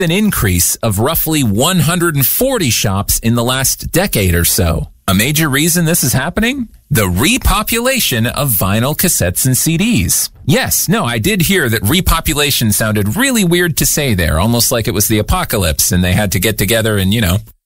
an increase of roughly 140 shops in the last decade or so. A major reason this is happening? The repopulation of vinyl cassettes and CDs. Yes, no, I did hear that repopulation sounded really weird to say there, almost like it was the apocalypse and they had to get together and,